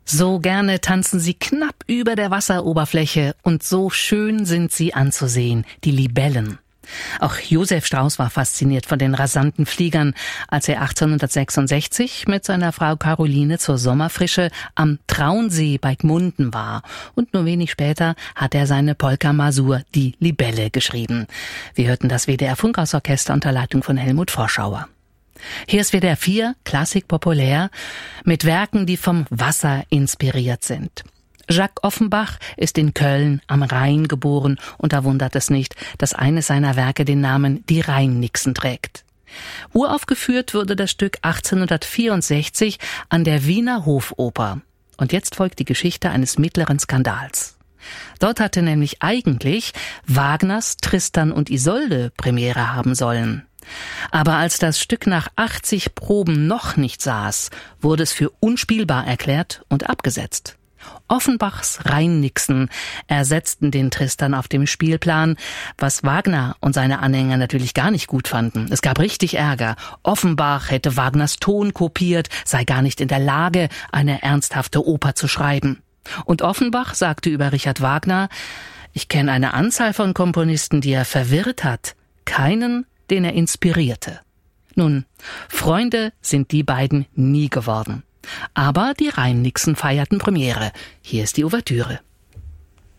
So gerne tanzen sie knapp über der Wasseroberfläche und so schön sind sie anzusehen, die Libellen. Auch Josef Strauß war fasziniert von den rasanten Fliegern, als er 1866 mit seiner Frau Caroline zur Sommerfrische am Traunsee bei Gmunden war. Und nur wenig später hat er seine Polka-Masur Die Libelle geschrieben. Wir hörten das WDR-Funkhausorchester unter Leitung von Helmut Vorschauer. Hier ist WDR 4, Klassik populär, mit Werken, die vom Wasser inspiriert sind. Jacques Offenbach ist in Köln am Rhein geboren und da wundert es nicht, dass eines seiner Werke den Namen Die Rheinnixen trägt. Uraufgeführt wurde das Stück 1864 an der Wiener Hofoper. Und jetzt folgt die Geschichte eines mittleren Skandals. Dort hatte nämlich eigentlich Wagners Tristan und Isolde Premiere haben sollen. Aber als das Stück nach 80 Proben noch nicht saß, wurde es für unspielbar erklärt und abgesetzt. Offenbachs Rheinnixen ersetzten den Tristan auf dem Spielplan, was Wagner und seine Anhänger natürlich gar nicht gut fanden. Es gab richtig Ärger. Offenbach hätte Wagners Ton kopiert, sei gar nicht in der Lage, eine ernsthafte Oper zu schreiben. Und Offenbach sagte über Richard Wagner: Ich kenne eine Anzahl von Komponisten, die er verwirrt hat, keinen, den er inspirierte. Nun, Freunde sind die beiden nie geworden. Aber die Rheinnixen feierten Premiere. Hier ist die Ouvertüre.